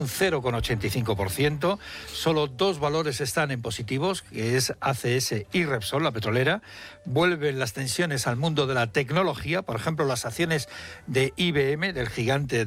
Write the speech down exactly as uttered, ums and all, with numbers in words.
un cero coma ochenta y cinco por ciento. Solo dos valores están en positivos, que es A C S y Repsol, la petrolera. Vuelven las tensiones al mundo de la tecnología, por ejemplo, las acciones de I B M, del gigante